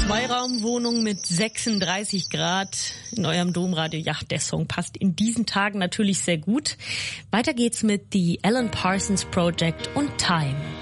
Zweiraumwohnung mit 36 Grad in eurem Domradio. Ja, der Song passt in diesen Tagen natürlich sehr gut. Weiter geht's mit The Alan Parsons Project und Time.